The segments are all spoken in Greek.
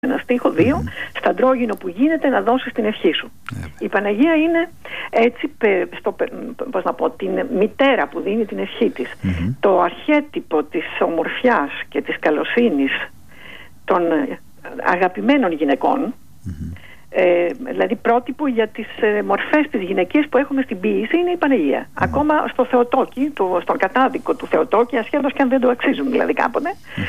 ένα στίχο, 2, στα αντρόγυνο που γίνεται να δώσεις την ευχή σου. Η Παναγία είναι έτσι, πώς να πω, την μητέρα που δίνει την ευχή της. Το αρχέτυπο της ομορφιάς και της καλοσύνης των αγαπημένων γυναικών, δηλαδή πρότυπο για τις μορφές της γυναικείας που έχουμε στην ποίηση είναι η Παναγία. Ακόμα στο Θεοτόκι, στον κατάδικο του Θεοτόκι, ασχέτως και αν δεν το αξίζουν δηλαδή κάποτε,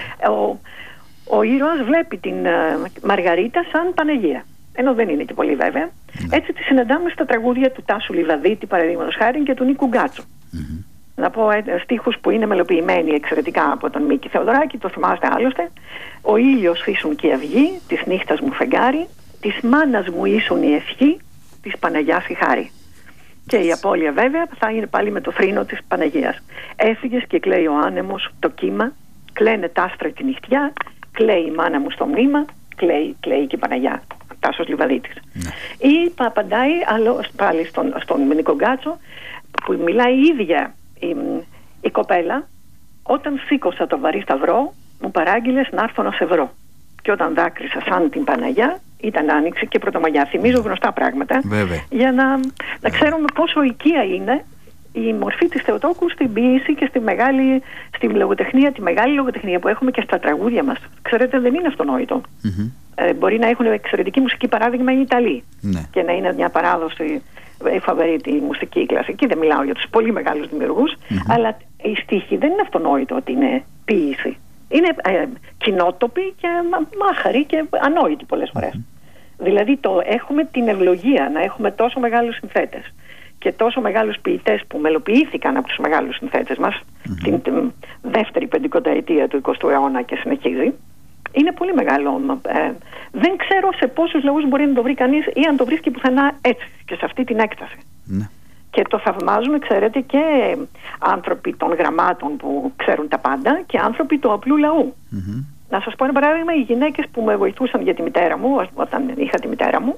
ο ήρωας βλέπει την Μαργαρίτα σαν Παναγία, ενώ δεν είναι και πολύ βέβαια. Έτσι τη συναντάμε στα τραγούδια του Τάσου Λιβαδίτη, παραδείγματος χάρη, και του Νίκου Γκάτσου. Να πω στίχους που είναι μελοποιημένοι εξαιρετικά από τον Μίκη Θεοδωράκη, το θυμάστε άλλωστε. Ο ήλιος ήσουν και η αυγή, της νύχτας μου φεγγάρι, της μάνας μου ήσουν η ευχή, της Παναγιάς η χάρη. Και η απώλεια βέβαια θα είναι πάλι με το θρήνο της Παναγίας. Έφυγες και κλαίει ο άνεμος, το κύμα, κλαίνε τ' άστρα τη νυχτιά, κλαίει η μάνα μου στο μνήμα, κλαίει και η Παναγιά. Τάσος Λιβαδίτης. Ή απαντάει πάλι στον Νίκο Γκάτσο, που μιλάει η ίδια η κοπέλα, όταν σήκωσα το βαρύ σταυρό, μου παράγγειλες να έρθω να σε βρω. Και όταν δάκρυσα σαν την Παναγιά, ήταν Άνοιξη και Πρωτομαγιά. Θυμίζω γνωστά πράγματα, για να ξέρουμε πόσο οικία είναι η μορφή της Θεοτόκου στην ποίηση και στη λογοτεχνία, τη μεγάλη λογοτεχνία που έχουμε και στα τραγούδια μας. Ξέρετε, δεν είναι αυτονόητο. Μπορεί να έχουν εξαιρετική μουσική, παράδειγμα οι Ιταλοί, και να είναι μια παράδοση φαβερή η μουσική, κλασική. Δεν μιλάω για τους πολύ μεγάλους δημιουργούς, αλλά η στίχη δεν είναι αυτονόητο ότι είναι ποίηση. Είναι κοινότοποι και μάχαροι και ανόητοι πολλές φορές. Δηλαδή έχουμε την ευλογία να έχουμε τόσο μεγάλους συνθέτες και τόσο μεγάλους ποιητές που μελοποιήθηκαν από τους μεγάλους συνθέτες μας την δεύτερη πεντηκονταετία του 20ου αιώνα και συνεχίζει. Είναι πολύ μεγάλο. Δεν ξέρω σε πόσους λαούς μπορεί να το βρει κανείς ή αν το βρίσκει πουθενά έτσι και σε αυτή την έκταση. Και το θαυμάζουν, ξέρετε, και άνθρωποι των γραμμάτων που ξέρουν τα πάντα και άνθρωποι του απλού λαού. Να σας πω ένα παράδειγμα, οι γυναίκες που με βοηθούσαν για τη μητέρα μου, όταν είχα τη μητέρα μου,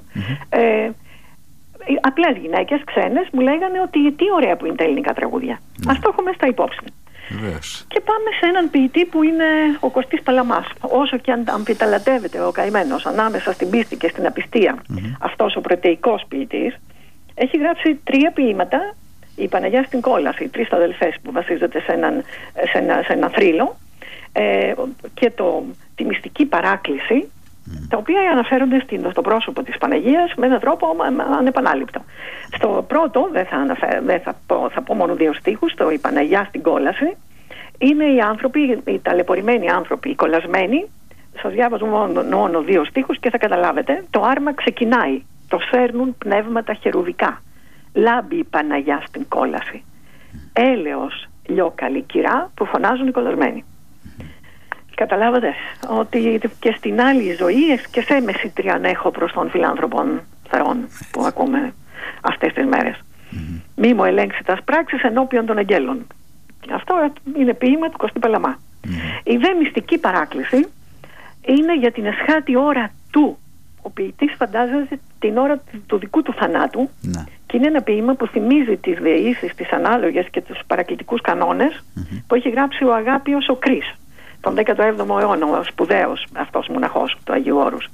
απλές γυναίκες, ξένες, μου λέγανε ότι τι ωραία που είναι τα ελληνικά τραγούδια. Ας το έχουμε στα υπόψη. Και πάμε σε έναν ποιητή που είναι ο Κωστής Παλαμάς. Όσο και αν αμφιταλαντεύεται ο καημένος ανάμεσα στην πίστη και στην απιστία, αυτός ο πρωτεϊκός ποιητής έχει γράψει 3 ποίηματα, η Παναγιά στην κόλαση, 3 αδελφές, που βασίζεται σε ένα θρύλο, και τη μυστική παράκληση, τα οποία αναφέρονται στο πρόσωπο της Παναγίας με έναν τρόπο ανεπανάληπτο. Στο πρώτο, θα πω μόνο 2 στίχους, το «Η Παναγιά στην κόλαση», είναι οι άνθρωποι, οι ταλαιπωρημένοι άνθρωποι, οι κολλασμένοι. Σας διάβαζω μόνο 2 στίχους και θα καταλάβετε. Το άρμα ξεκινάει, το σέρνουν πνεύματα χερουβικά. Λάμπει η Παναγιά στην κόλαση. Έλεος λιόκαλη κυρά, που φωνάζουν οι κολλασμένοι. Καταλάβατε ότι και στην άλλη ζωή και σε μεσήτριαν έχω προς των φιλάνθρωπων θεών που ακούμε αυτές τις μέρες. Μη μου ελέγξει τα πράξεις ενώπιον των αγγέλων. Αυτό είναι ποίημα του Κωστή Παλαμά. Η δε μυστική παράκληση είναι για την εσχάτη ώρα του. Ο ποιητής φαντάζεται την ώρα του δικού του θανάτου, και είναι ένα ποίημα που θυμίζει τις δεήσεις, τις ανάλογες και τους παρακλητικούς κανόνες που έχει γράψει ο Αγάπιος ο Κρίς, τον 17ο αιώνα, ο σπουδαίος αυτός μοναχός του Αγίου Όρους.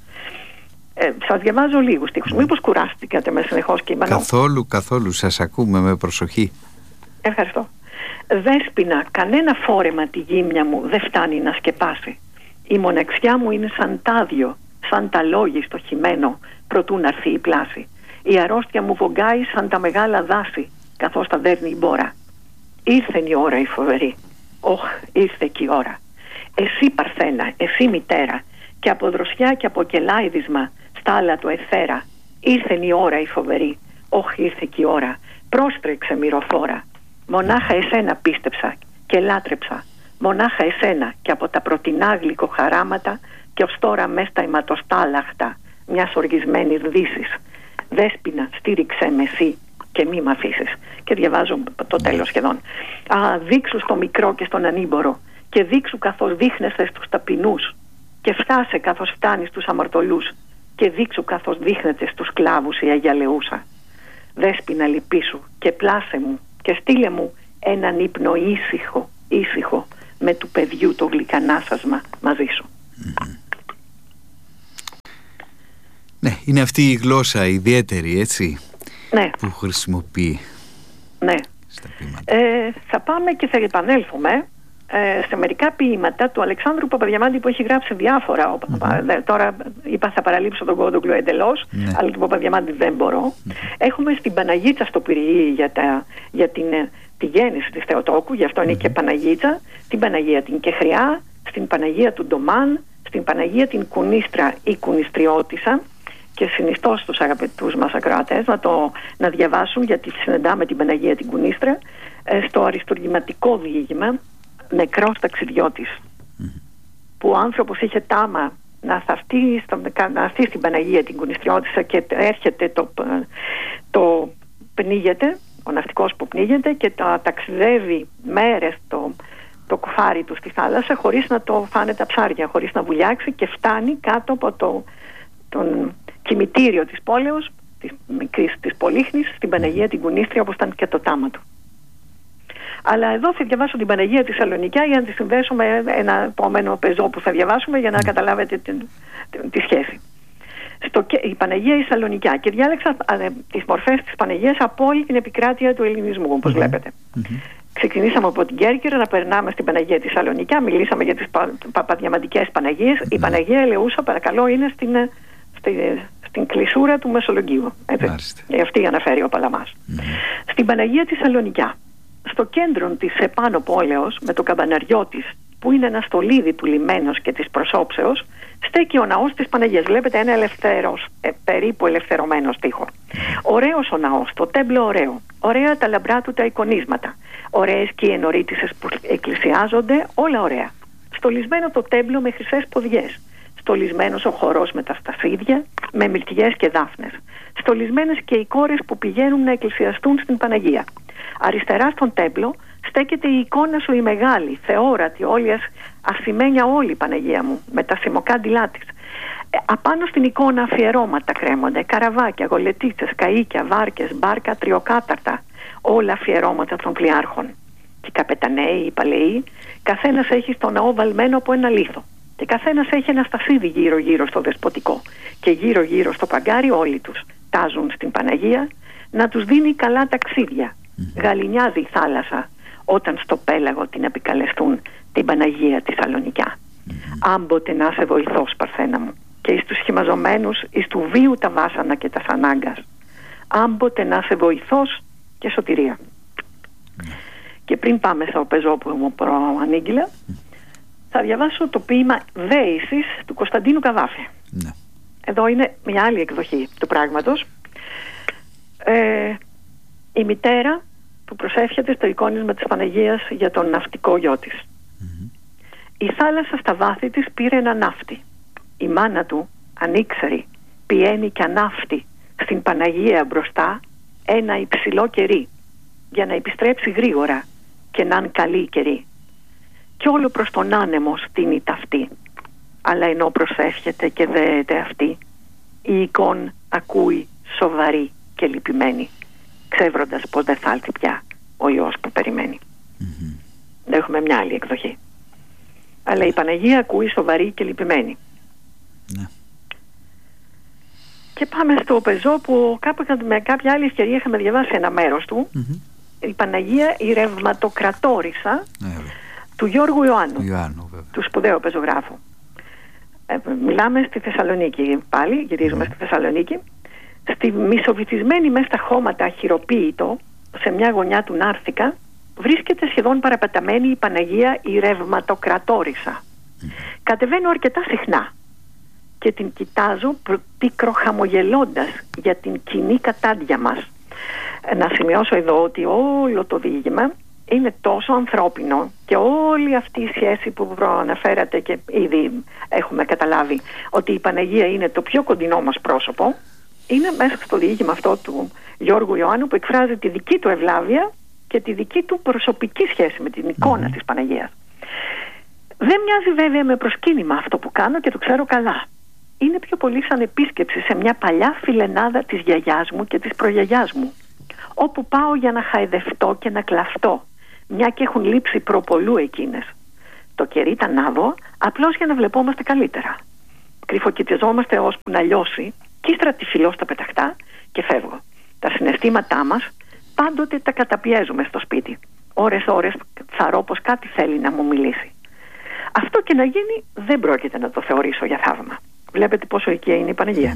Σας διαβάζω λίγους στίχους. Μήπως κουράστηκατε με συνεχώς κείμενο? Καθόλου, σας ακούμε με προσοχή. Ευχαριστώ. Δέσποινα, κανένα φόρεμα τη γύμνια μου δεν φτάνει να σκεπάσει. Η μοναξιά μου είναι σαν τάδιο, σαν τα λόγι στο χυμένο, προτού να έρθει η πλάση. Η αρρώστια μου βογκάει σαν τα μεγάλα δάση, καθώς τα δέρνει η μπόρα. Ήρθεν η ώρα η φοβερή. Ήρθε και η ώρα. Εσύ Παρθένα, εσύ μητέρα, και από δροσιά και από κελάιδισμα, στάλα το εθέρα. Ήρθεν η ώρα η φοβερή. Ήρθε και η ώρα. Πρόστρεξε μυροφόρα. Μονάχα εσένα πίστεψα και λάτρεψα. Μονάχα εσένα, και από τα πρωτεινά γλυκοχαράματα και ως τώρα μες στα αιματοστάλαχτα μιας οργισμένης δύσης. Δέσποινα, στήριξε με εσύ και μη μ' αφήσεις. Και διαβάζω το τέλος σχεδόν. Δείξου στο μικρό και στον ανήμπορο, και δείξου καθώς δείχνεσαι στους ταπεινούς, και φτάσε καθώς φτάνεις στους αμαρτωλούς, και δείξου καθώς δείχνεται στους σκλάβους η αγιαλεούσα. Δέσποινα λυπήσου και πλάσε μου και στείλε μου έναν ύπνο ήσυχο με του παιδιού το γλυκανάσασμα μαζί σου. Ναι, είναι αυτή η γλώσσα ιδιαίτερη, έτσι, ναι, που χρησιμοποιεί, ναι, στα ποίηματα. Θα πάμε και θα επανέλθουμε σε μερικά ποίηματα του Αλεξάνδρου Παπαδιαμάντη που έχει γράψει διάφορα. Τώρα είπα θα παραλείψω τον Κόντογκλου εντελώς, αλλά του Παπαδιαμάντη δεν μπορώ. Έχουμε στην Παναγίτσα στο Πυριή για τη γέννηση της Θεοτόκου, γι' αυτό είναι και Παναγίτσα, την Παναγία την Κεχριά, στην Παναγία του Ντομάν, στην Παναγία την Κουνίστρα ή Κουνιστριώτισσα, και συνιστώ στους αγαπητούς μας ακροατές να διαβάσουν, γιατί συναντάμε την Παναγία την Κουνίστρα στο αριστουργηματικό διήγημα Νεκρός ταξιδιώτης, που ο άνθρωπος είχε τάμα να θαυτεί στην Παναγία την Κουνιστριώτισσα και έρχεται πνίγεται, ο ναυτικός που πνίγεται και ταξιδεύει μέρες το κουφάρι του στη θάλασσα χωρίς να το φάνε τα ψάρια, χωρίς να βουλιάξει, και φτάνει κάτω από τον κημητήριο της πόλεως, της Πολύχνης, στην Παναγία την Κουνίστρια, όπως ήταν και το τάμα του. Αλλά εδώ θα διαβάσω την Παναγία τη Σαλονικιά για να τη συνδέσω με ένα επόμενο πεζό που θα διαβάσουμε, για να καταλάβετε τη σχέση. Η Παναγία η Σαλονικιά, και διάλεξα τις μορφές της Παναγίας από όλη την επικράτεια του ελληνισμού, όπως βλέπετε. Ξεκινήσαμε από την Κέρκυρα, να περνάμε στην Παναγία τη Σαλονικιά, μιλήσαμε για τις παπαδιαμαντικές Παναγίες. Η Παναγία Ελεούσα, παρακαλώ, είναι στην κλεισούρα του Μεσολογγίου. Αυτή αναφέρει ο Παλαμάς. Στην Παναγία τη Σαλονικιά, στο κέντρο της επάνω πόλεως, με το καμπαναριό της, που είναι ένα στολίδι του λιμένος και της προσώψεως, στέκει ο ναός της Παναγίας. Βλέπετε ένα περίπου ελευθερωμένο στίχο. Ωραίος ο ναός, το τέμπλο ωραίο. Ωραία τα λαμπρά του τα εικονίσματα. Ωραίες και οι ενορίτισσες που εκκλησιάζονται, όλα ωραία. Στολισμένο το τέμπλο με χρυσές ποδιές. Στολισμένος ο χορός με τα σταφύδια, με μυρτιές και δάφνες. Στολισμένες και οι κόρες που πηγαίνουν να εκκλησιαστούν στην Παναγία. Αριστερά στον τέμπλο στέκεται η εικόνα σου η μεγάλη, θεόρατη, ασημένια όλη, Παναγία μου, με τα σημοκάντιλά της. Απάνω στην εικόνα αφιερώματα κρέμονται, καραβάκια, γολετίτσες, καΐκια, βάρκες, μπάρκα, τριοκάταρτα, όλα αφιερώματα των πλοιάρχων. Και οι καπεταναίοι, οι παλαιοί, καθένας έχει στο ναό βαλμένο από ένα λίθο. Και καθένας έχει ένα σταφύδι γύρω-γύρω στο δεσποτικό. Και γύρω-γύρω στο παγκάρι όλοι τους τάζουν στην Παναγία να τους δίνει καλά ταξίδια. Γαλινιάζει η θάλασσα όταν στο πέλαγο την επικαλεστούν την Παναγία τη Σαλονικιά. Άμποτε να σε βοηθός, Παρθένα μου, και εις τους χυμαζομένους εις του βίου τα βάσανα και τα σανάγκας. Άμποτε να σε βοηθός και σωτηρία. Και πριν πάμε στο πεζό που μου προανήγγειλα, θα διαβάσω το ποίημα Δέησης του Κωνσταντίνου Καβάφη. Εδώ είναι μια άλλη εκδοχή του πράγματος. Η μητέρα που προσεύχεται στο εικόνισμα της Παναγίας για τον ναυτικό γιο της. Η θάλασσα στα βάθη της πήρε ένα ναύτη. Η μάνα του, ανήξερη, πιένει κι ανάφτη στην Παναγία μπροστά ένα υψηλό κερί, για να επιστρέψει γρήγορα και να είναι καλή καιρή. Κι όλο προς τον άνεμο στείνει ταυτή. Αλλά ενώ προσεύχεται και δέεται αυτή, η εικόν ακούει σοβαρή και λυπημένη, ξέβροντας πως δεν θα έλθει πια ο Υιός που περιμένει. Έχουμε μια άλλη εκδοχή. Αλλά η Παναγία ακούει σοβαρή και λυπημένη. Και πάμε στο πεζό που κάπου με κάποια άλλη ευκαιρία είχαμε διαβάσει ένα μέρος του. Η Παναγία η Ρευματοκρατόρισα του Γιώργου Ιωάννου, του σπουδαίου πεζογράφου. Μιλάμε στη Θεσσαλονίκη πάλι, γυρίζουμε στη Θεσσαλονίκη. Στη μισοβυθισμένη μέσα στα χώματα χειροποίητο, σε μια γωνιά του Νάρθηκα, βρίσκεται σχεδόν παραπαταμένη η Παναγία η Ρευματοκρατόρισα. Κατεβαίνω αρκετά συχνά και την κοιτάζω πικροχαμογελώντας για την κοινή κατάντια μας. Να σημειώσω εδώ ότι όλο το διήγημα είναι τόσο ανθρώπινο και όλη αυτή η σχέση που προαναφέρατε και ήδη έχουμε καταλάβει ότι η Παναγία είναι το πιο κοντινό μας πρόσωπο, είναι μέσα στο διήγημα αυτό του Γιώργου Ιωάννου, που εκφράζει τη δική του ευλάβεια και τη δική του προσωπική σχέση με την εικόνα της Παναγίας. Δεν μοιάζει βέβαια με προσκύνημα αυτό που κάνω και το ξέρω καλά. Είναι πιο πολύ σαν επίσκεψη σε μια παλιά φιλενάδα της γιαγιάς μου και της προγιαγιάς μου, όπου πάω για να χαϊδευτώ και να κλαφτώ, μια και έχουν λείψει προπολού εκείνες. Το κερί ήταν άδω, απλώς για να βλεπόμαστε καλύτερα. Κρυφοκοιτιζόμαστε ώσπου να λιώσει Κι ύστερα τη φιλώ στα πεταχτά και φεύγω. Τα συναισθήματά μας πάντοτε τα καταπιέζουμε στο σπίτι. Ώρες θαρώ πως κάτι θέλει να μου μιλήσει. Αυτό και να γίνει δεν πρόκειται να το θεωρήσω για θαύμα. Βλέπετε πόσο οικία είναι η Παναγία.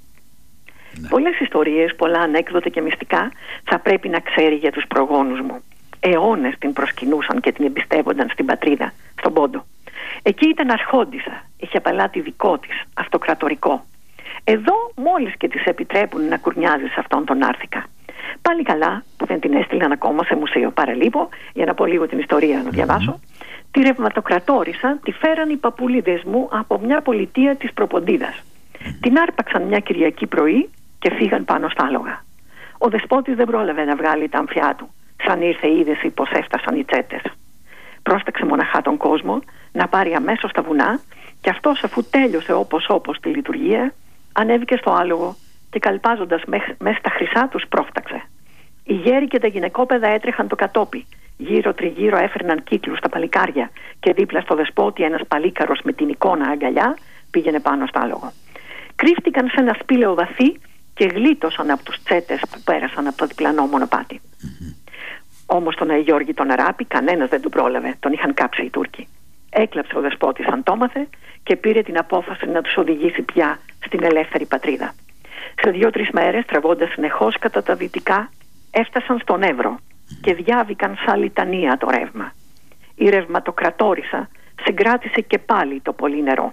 Πολλές ιστορίες, πολλά ανέκδοτα και μυστικά θα πρέπει να ξέρει για τους προγόνους μου. Αιώνες την προσκυνούσαν και την εμπιστεύονταν στην πατρίδα, στον Πόντο. Εκεί ήταν αρχόντισσα, είχε παλάτι δικό της, αυτοκρατορικό. Εδώ μόλις και της επιτρέπουν να κουρνιάζει σε αυτόν τον άρθηκα. Πάλι καλά που δεν την έστειλαν ακόμα σε μουσείο. Παραλείπω, για να πω λίγο την ιστορία να διαβάσω. Τη ρευματοκρατόρισα τη φέραν οι παππούλιδες μου από μια πολιτεία της Προποντίδας. Την άρπαξαν μια Κυριακή πρωί και φύγαν πάνω στα άλογα. Ο δεσπότης δεν πρόλαβε να βγάλει τα αμφιά του. Σαν ήρθε η είδηση πως έφτασαν οι τσέτες. Πρόσταξε μοναχά τον κόσμο να πάρει αμέσως τα βουνά και αυτός, αφού τέλειωσε όπως τη λειτουργία, ανέβηκε στο άλογο και καλπάζοντας μέσα στα χρυσά τους πρόφταξε. Οι γέροι και τα γυναικόπαιδα έτρεχαν το κατόπι. Γύρω τριγύρω έφερναν κύκλους στα παλικάρια και δίπλα στο δεσπότη ένας παλίκαρος με την εικόνα αγκαλιά πήγαινε πάνω στο άλογο. Κρύφτηκαν σε ένα σπήλαιο βαθύ και γλίτωσαν από τους τσέτες που πέρασαν από το διπλανό μονοπάτι. Όμως τον Αγιώργη τον Αράπη κανένας δεν τον πρόλαβε, τον είχαν κάψει οι Τούρκοι. Έκλαψε ο δεσπότης αν το έμαθε και πήρε την απόφαση να τους οδηγήσει πια στην ελεύθερη πατρίδα. Σε 2-3 μέρες, τραβώντας συνεχώς κατά τα δυτικά, έφτασαν στον Εύρο και διάβηκαν σαν λιτανία το ρεύμα. Η ρευματοκρατόρισα συγκράτησε και πάλι το πολύ νερό.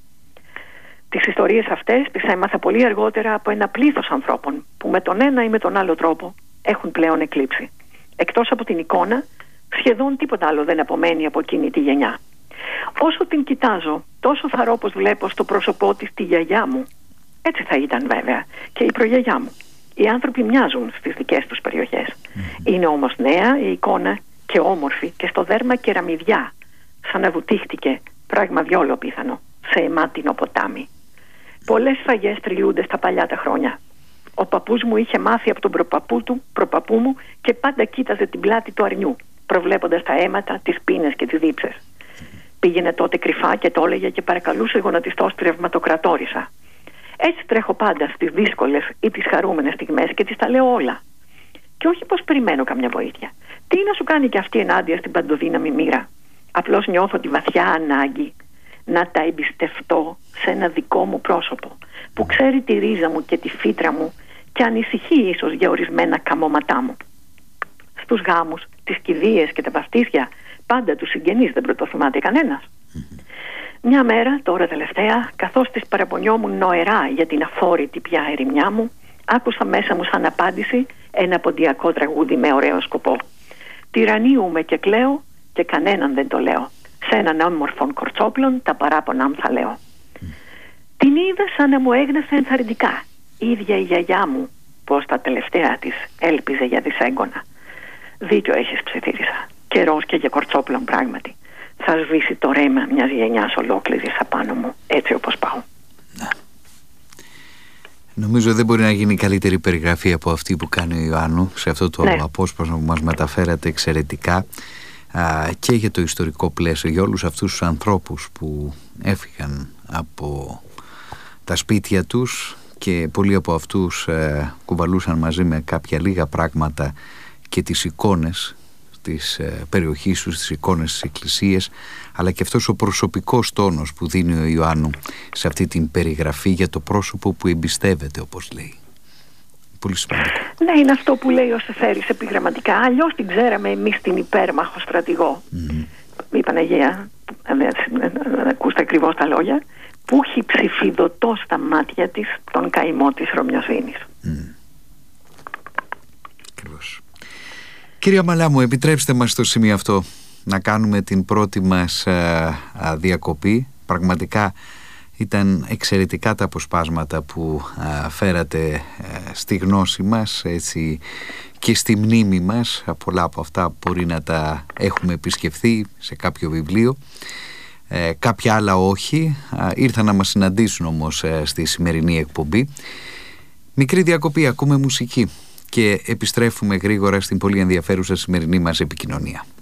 Τις ιστορίες αυτές τις έμαθα πολύ αργότερα από ένα πλήθος ανθρώπων που με τον ένα ή με τον άλλο τρόπο έχουν πλέον εκλείψει. Εκτός από την εικόνα, σχεδόν τίποτα άλλο δεν απομένει από εκείνη τη γενιά. Όσο την κοιτάζω, τόσο θαρώ πως βλέπω στο πρόσωπό της τη γιαγιά μου. Έτσι θα ήταν βέβαια και η προγιαγιά μου. Οι άνθρωποι μοιάζουν στις δικές τους περιοχές. Είναι όμως νέα η εικόνα και όμορφη και στο δέρμα κεραμιδιά, σαν να βουτήχτηκε, πράγμα διόλο πιθανό, σε αιμάτινο ποτάμι. Πολλές σφαγές τριλούνται στα παλιά τα χρόνια. Ο παππούς μου είχε μάθει από τον προπαππού μου και πάντα κοίταζε την πλάτη του αρνιού, προβλέποντας τα αίματα, τις πίνες και τις δίψες. Πήγαινε τότε κρυφά και το έλεγε και παρακαλούσε γονατιστό στη ρευματοκρατόρισα. Έτσι τρέχω πάντα στις δύσκολες ή τις χαρούμενες στιγμές και τις τα λέω όλα. Και όχι πως περιμένω καμιά βοήθεια. Τι να σου κάνει και αυτή ενάντια στην παντοδύναμη μοίρα. Απλώς νιώθω τη βαθιά ανάγκη να τα εμπιστευτώ σε ένα δικό μου πρόσωπο που ξέρει τη ρίζα μου και τη φύτρα μου και ανησυχεί ίσως για ορισμένα καμώματά μου. Στους γάμους, τις κηδείες και τα βαφτίσια πάντα τους συγγενείς δεν πρωτοθυμάται κανένας. Μια μέρα, τώρα τελευταία, καθώς της παραπονιόμουν νοερά για την αφόρητη πια ερημιά μου, άκουσα μέσα μου σαν απάντηση ένα ποντιακό τραγούδι με ωραίο σκοπό. Τυραννίουμε και κλαίω και κανέναν δεν το λέω. Σε έναν όμορφον κορτσόπλον τα παράπονά μου θα λέω. Την είδα σαν να μου έγνεσε ενθαρρυντικά. Η ίδια η γιαγιά μου, πως τα τελευταία της έλπιζε για δυσέγγωνα. Δίκιο έχεις, ψιθύρισα. Καιρός και για κορτσόπλον πράγματι. Θα σβήσει το ρέμα μιας γενιάς ολόκληρης απάνω μου, έτσι όπως πάω. Ναι. Νομίζω δεν μπορεί να γίνει καλύτερη περιγραφή από αυτή που κάνει ο Ιωάννου σε αυτό το απόσπασμα που μας μεταφέρατε εξαιρετικά, και για το ιστορικό πλαίσιο, για όλους αυτούς τους ανθρώπους που έφυγαν από τα σπίτια τους και πολλοί από αυτούς κουβαλούσαν μαζί με κάποια λίγα πράγματα και τις εικόνες της περιοχής τους, τις εικόνες της εκκλησίας, αλλά και αυτός ο προσωπικός τόνος που δίνει ο Ιωάννου σε αυτή την περιγραφή για το πρόσωπο που εμπιστεύεται, όπως λέει. Πολύ σημαντικό. Ναι, είναι αυτό που λέει ο Σεφέρης επιγραμματικά. Αλλιώς την ξέραμε εμείς την υπέρμαχο στρατηγό. Η Παναγία, ακούστε ακριβώς τα λόγια, που έχει ψηφιδωτό στα μάτια της τον καημό της Ρωμιοσύνης. Ακριβώς. Κύριε Μαλάμου, επιτρέψτε μας στο σημείο αυτό να κάνουμε την πρώτη μας διακοπή. Πραγματικά ήταν εξαιρετικά τα αποσπάσματα που φέρατε στη γνώση μας, έτσι, και στη μνήμη μας. Πολλά από αυτά μπορεί να τα έχουμε επισκεφθεί σε κάποιο βιβλίο, κάποια άλλα όχι. Ήρθαν να μας συναντήσουν όμως στη σημερινή εκπομπή. Μικρή διακοπή, ακούμε μουσική και επιστρέφουμε γρήγορα στην πολύ ενδιαφέρουσα σημερινή μας επικοινωνία.